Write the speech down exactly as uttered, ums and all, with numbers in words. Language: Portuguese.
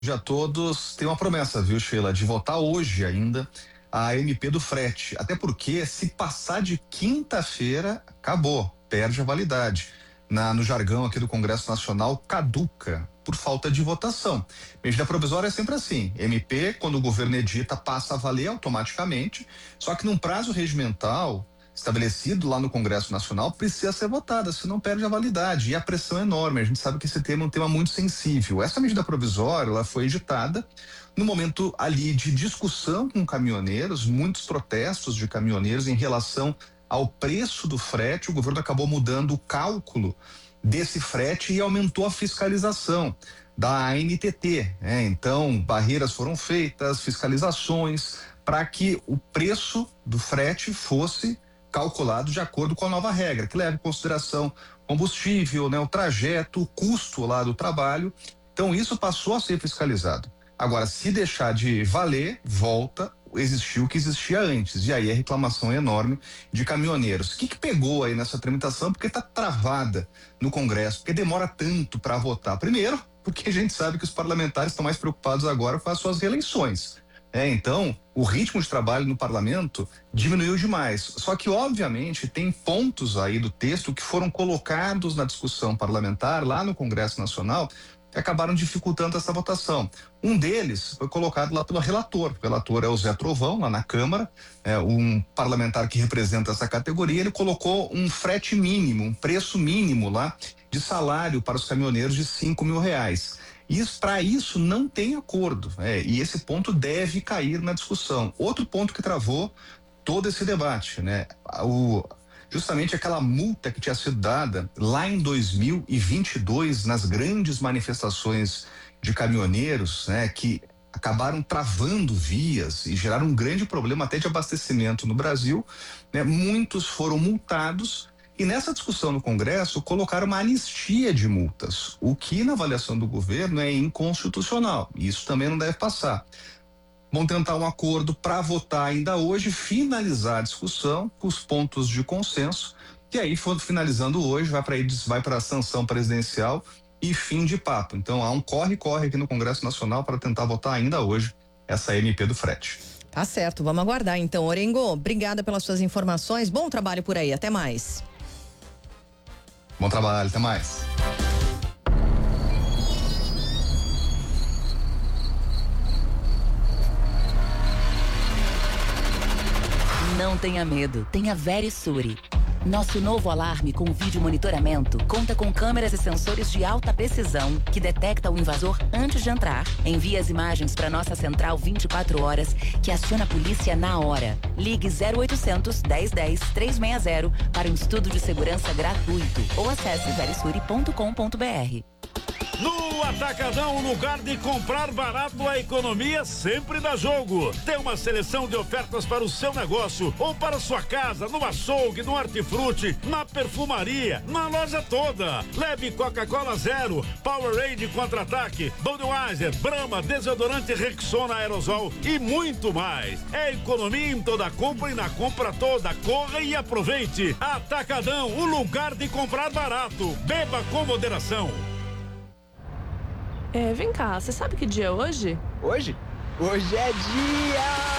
dia a todos. Tem uma promessa, viu, Sheila, de votar hoje ainda a M P do frete. Até porque, se passar de quinta-feira, acabou, perde a validade. Na, no jargão aqui do Congresso Nacional, caduca por falta de votação. Medida provisória é sempre assim. M P, quando o governo edita, passa a valer automaticamente, só que num prazo regimental estabelecido lá no Congresso Nacional, precisa ser votada, senão perde a validade. E a pressão é enorme. A gente sabe que esse tema é um tema muito sensível. Essa medida provisória, ela foi editada no momento ali de discussão com caminhoneiros, muitos protestos de caminhoneiros em relação ao preço do frete. O governo acabou mudando o cálculo desse frete e aumentou a fiscalização da A N T T. Né? Então, barreiras foram feitas, fiscalizações, para que o preço do frete fosse calculado de acordo com a nova regra, que leva em consideração combustível, né, o trajeto, o custo lá do trabalho. Então isso passou a ser fiscalizado. Agora, se deixar de valer, volta a existir o que existia antes. E aí a reclamação é enorme de caminhoneiros. O que que pegou aí nessa tramitação? Porque está travada no Congresso, porque demora tanto para votar. Primeiro, porque a gente sabe que os parlamentares estão mais preocupados agora com as suas reeleições. É, então, o ritmo de trabalho no parlamento diminuiu demais. Só que, obviamente, tem pontos aí do texto que foram colocados na discussão parlamentar lá no Congresso Nacional que acabaram dificultando essa votação. Um deles foi colocado lá pelo relator. O relator é o Zé Trovão, lá na Câmara, é um parlamentar que representa essa categoria. Ele colocou um frete mínimo, um preço mínimo lá de salário para os caminhoneiros de cinco mil reais. Isso, para isso não tem acordo, é, e esse ponto deve cair na discussão. Outro ponto que travou todo esse debate, né? O, justamente aquela multa que tinha sido dada lá em dois mil e vinte e dois nas grandes manifestações de caminhoneiros, né? Que acabaram travando vias e geraram um grande problema até de abastecimento no Brasil, né? Muitos foram multados. E nessa discussão no Congresso, colocaram uma anistia de multas, o que na avaliação do governo é inconstitucional. Isso também não deve passar. Vão tentar um acordo para votar ainda hoje, finalizar a discussão com os pontos de consenso, e aí, finalizando hoje, vai para vai para a sanção presidencial e fim de papo. Então há um corre-corre aqui no Congresso Nacional para tentar votar ainda hoje essa M P do frete. Tá certo, vamos aguardar então. Orengo, obrigada pelas suas informações, bom trabalho por aí, até mais. Bom trabalho, até mais. Não tenha medo, tenha Verisure. Nosso novo alarme com vídeo monitoramento conta com câmeras e sensores de alta precisão que detecta o invasor antes de entrar, envia as imagens para nossa central vinte e quatro horas, que aciona a polícia na hora. Ligue zero oitocentos, dez, dez, trezentos e sessenta para um estudo de segurança gratuito ou acesse verisure ponto com ponto br. No Atacadão, o lugar de comprar barato, a economia sempre dá jogo. Tem uma seleção de ofertas para o seu negócio ou para sua casa, no açougue, no hortifruti, na perfumaria, na loja toda. Leve Coca-Cola Zero, Powerade Contra-Ataque, Budweiser, Brahma, desodorante Rexona Aerosol e muito mais. É economia em toda compra e na compra toda. Corra e aproveite. Atacadão, o lugar de comprar barato. Beba com moderação. É, vem cá, você sabe que dia é hoje? Hoje? Hoje é dia